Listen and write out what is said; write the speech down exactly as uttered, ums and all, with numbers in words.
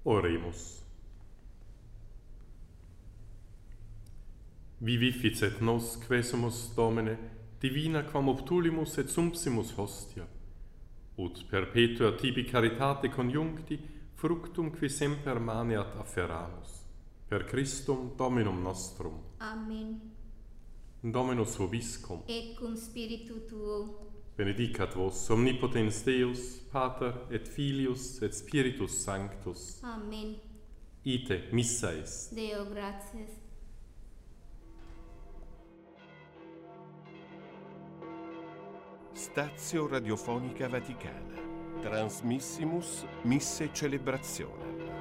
Oremus. Vivificet nos, quesumus, Domine, divina quam obtulimus et sumpsimus hostia, ut perpetua tibi caritate conjuncti, fructum qui semper maneat afferamus. Per Christum Dominum nostrum. Amen. Dominus vobiscum. Et cum spiritu tuo. Benedicat vos omnipotens Deus, Pater et Filius et Spiritus Sanctus. Amen. Ite missa est. Deo gratias. Stazio Radiofonica Vaticana. Transmissimus Misse Celebrazione.